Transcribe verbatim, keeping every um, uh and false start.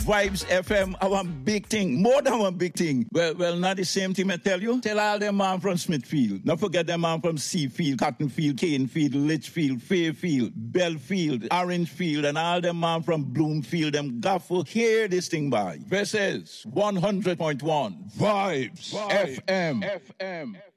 Vibes F M, our big thing, more than one big thing. Well, well, not the same thing I tell you. Tell all them man from Smithfield. Don't forget them man from Seafield, Cottonfield, Canefield, Litchfield, Fairfield, Belfield, Orangefield, and all them man from Bloomfield, them Gaffel. Hear this thing by. This is one hundred point one Vibes, Vibes F M. F M.